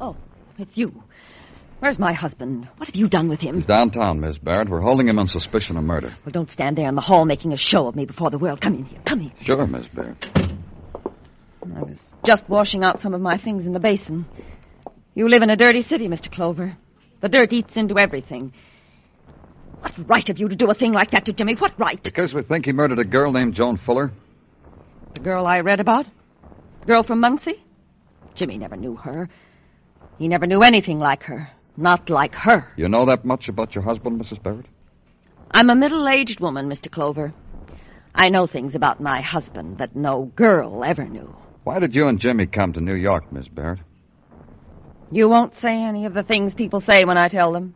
Oh, it's you. Where's my husband? What have you done with him? He's downtown, Miss Barrett. We're holding him on suspicion of murder. Well, don't stand there in the hall making a show of me before the world. Come in here. Come in. Sure, Miss Barrett. I was just washing out some of my things in the basin. You live in a dirty city, Mr. Clover. The dirt eats into everything. What right have you to do a thing like that to Jimmy? What right? Because we think he murdered a girl named Joan Fuller. The girl I read about? Girl from Muncie? Jimmy never knew her. He never knew anything like her. Not like her. You know that much about your husband, Mrs. Barrett? I'm a middle-aged woman, Mr. Clover. I know things about my husband that no girl ever knew. Why did you and Jimmy come to New York, Miss Barrett? You won't say any of the things people say when I tell them.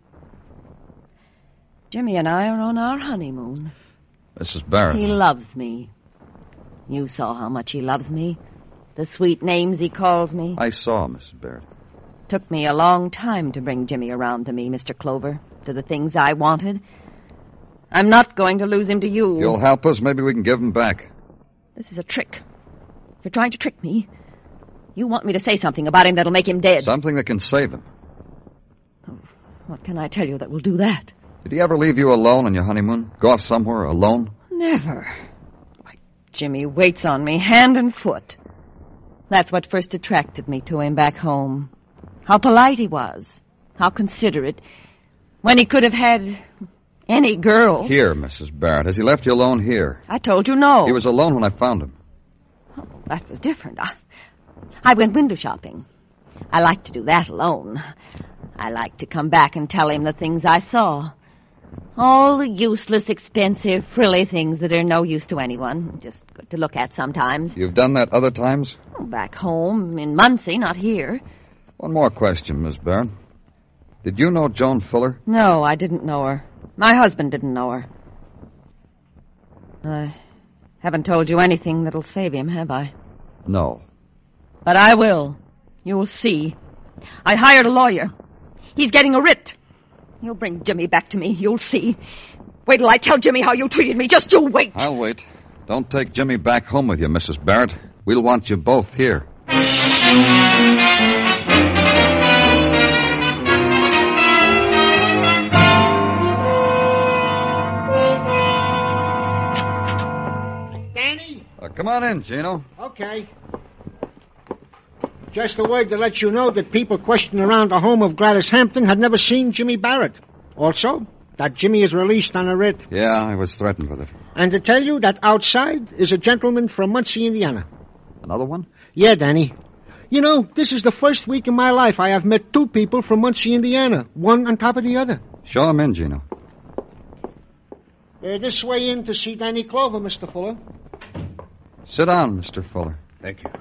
Jimmy and I are on our honeymoon. Mrs. Barrett. He loves me. You saw how much he loves me. The sweet names he calls me. I saw, Mrs. Barrett. Took me a long time to bring Jimmy around to me, Mr. Clover, to the things I wanted. I'm not going to lose him to you. You'll help us? Maybe we can give him back. This is a trick. You're trying to trick me. You want me to say something about him that'll make him dead. Something that can save him. Oh, what can I tell you that will do that? Did he ever leave you alone on your honeymoon? Go off somewhere alone? Never. Why, Jimmy waits on me hand and foot. That's what first attracted me to him back home. How polite he was. How considerate. When he could have had any girl. Here, Mrs. Barrett. Has he left you alone here? I told you no. He was alone when I found him. Oh, that was different. I went window shopping. I like to do that alone. I like to come back and tell him the things I saw. All the useless, expensive, frilly things that are no use to anyone. Just good to look at sometimes. You've done that other times? Back home, in Muncie, not here. One more question, Miss Barrett. Did you know Joan Fuller? No, I didn't know her. My husband didn't know her. I haven't told you anything that'll save him, have I? No. But I will. You'll see. I hired a lawyer. He's getting a writ. He'll bring Jimmy back to me. You'll see. Wait till I tell Jimmy how you treated me. Just you wait. I'll wait. Don't take Jimmy back home with you, Mrs. Barrett. We'll want you both here. Danny? Come on in, Gino. Okay. Just a word to let you know that people questioning around the home of Gladys Hampton had never seen Jimmy Barrett. Also, that Jimmy is released on a writ. Yeah, I was threatened with it. And to tell you that outside is a gentleman from Muncie, Indiana. Another one? Yeah, Danny. You know, this is the first week in my life I have met two people from Muncie, Indiana, one on top of the other. Show him in, Gino. This way in to see Danny Clover, Mr. Fuller. Sit down, Mr. Fuller. Thank you.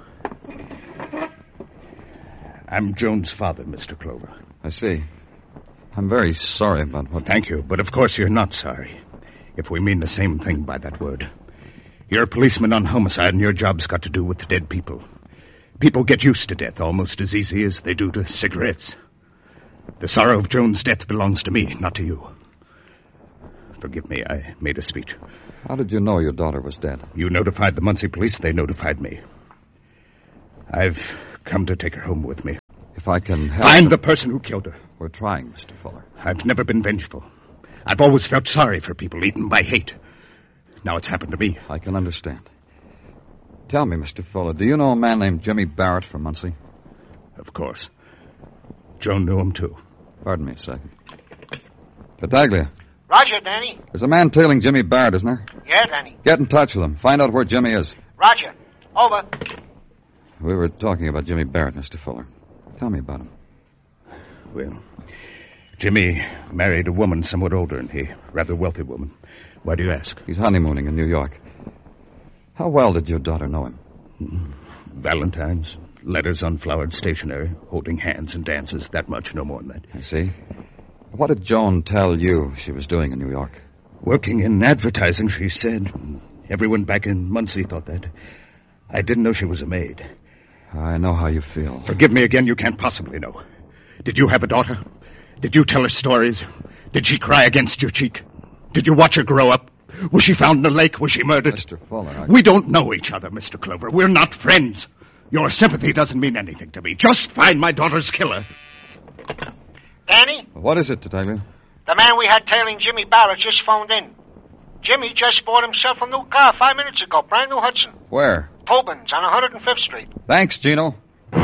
I'm Joan's father, Mr. Clover. I see. I'm very sorry about what... Thank you, but of course you're not sorry. If we mean the same thing by that word. You're a policeman on homicide, and your job's got to do with dead people. People get used to death almost as easy as they do to cigarettes. The sorrow of Joan's death belongs to me, not to you. Forgive me, I made a speech. How did you know your daughter was dead? You notified the Muncie police, they notified me. I've come to take her home with me. If I can help... Find the person who killed her. We're trying, Mr. Fuller. I've never been vengeful. I've always felt sorry for people eaten by hate. Now it's happened to me. I can understand. Tell me, Mr. Fuller, do you know a man named Jimmy Barrett from Muncie? Of course. Joan knew him, too. Pardon me a second. Battaglia. Roger, Danny. There's a man tailing Jimmy Barrett, isn't there? Yeah, Danny. Get in touch with him. Find out where Jimmy is. Roger. Over. We were talking about Jimmy Barrett, Mr. Fuller. Tell me about him. Well, Jimmy married a woman somewhat older than he, rather wealthy woman. Why do you ask? He's honeymooning in New York. How well did your daughter know him? Valentines, letters on flowered stationery, holding hands and dances, that much, no more than that. I see. What did Joan tell you she was doing in New York? Working in advertising, she said. Everyone back in Muncie thought that. I didn't know she was a maid. I know how you feel. Forgive me again, you can't possibly know. Did you have a daughter? Did you tell her stories? Did she cry against your cheek? Did you watch her grow up? Was she found in a lake? Was she murdered? Mr. Fuller, We don't know each other, Mr. Clover. We're not friends. Your sympathy doesn't mean anything to me. Just find my daughter's killer. Danny, What is it, Detective? the man we had tailing Jimmy Barrett just phoned in. Jimmy just bought himself a new car 5 minutes ago, brand new Hudson. Where? Tobin's on 105th Street. Thanks, Gino.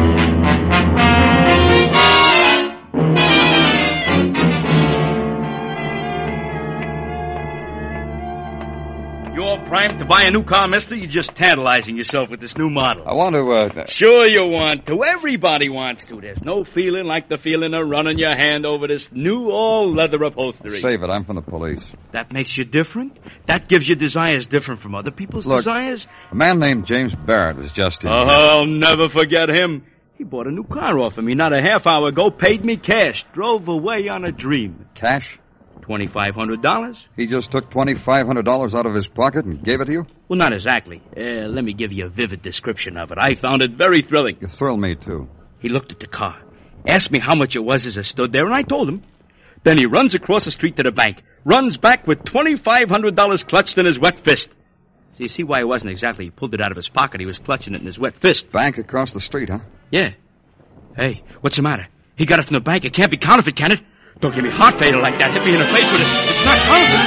You're primed to buy a new car, mister? You're just tantalizing yourself with this new model. I want to, Sure you want to. Everybody wants to. There's no feeling like the feeling of running your hand over this new all-leather upholstery. Save it. I'm from the police. That makes you different? That gives you desires different from other people's Look, desires? A man named James Barrett was just in here. I'll never forget him. He bought a new car off of me not a half hour ago, paid me cash, drove away on a dream. Cash? $2,500? He just took $2,500 out of his pocket and gave it to you? Well, not exactly. Let me give you a vivid description of it. I found it very thrilling. You thrill me, too. He looked at the car, asked me how much it was as I stood there, and I told him. Then he runs across the street to the bank, runs back with $2,500 clutched in his wet fist. So you see why it wasn't exactly he pulled it out of his pocket. He was clutching it in his wet fist. Bank across the street, huh? Yeah. Hey, what's the matter? He got it from the bank. It can't be counterfeit, can it? Don't give me heart failure like that. Hit me in the face with it. It's not counterfeit,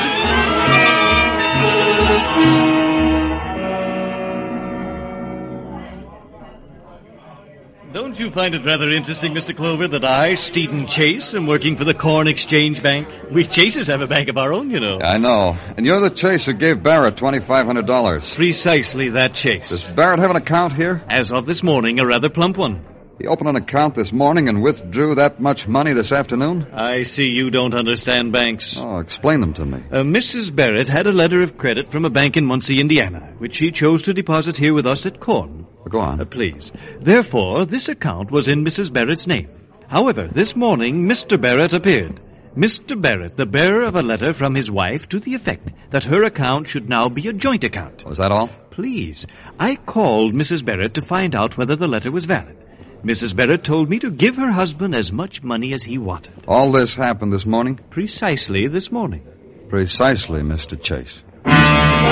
is it? Don't you find it rather interesting, Mr. Clover, that I, Stephen Chase, am working for the Corn Exchange Bank? We Chasers have a bank of our own, you know. I know. And you're the Chase who gave Barrett $2,500. Precisely that Chase. Does Barrett have an account here? As of this morning, a rather plump one. He opened an account this morning and withdrew that much money this afternoon? I see you don't understand banks. Oh, explain them to me. Mrs. Barrett had a letter of credit from a bank in Muncie, Indiana, which she chose to deposit here with us at Corn. Go on. Please. Therefore, this account was in Mrs. Barrett's name. However, this morning, Mr. Barrett appeared. Mr. Barrett, the bearer of a letter from his wife to the effect that her account should now be a joint account. Was that all? Please. I called Mrs. Barrett to find out whether the letter was valid. Mrs. Barrett told me to give her husband as much money as he wanted. All this happened this morning? Precisely this morning. Precisely, Mr. Chase.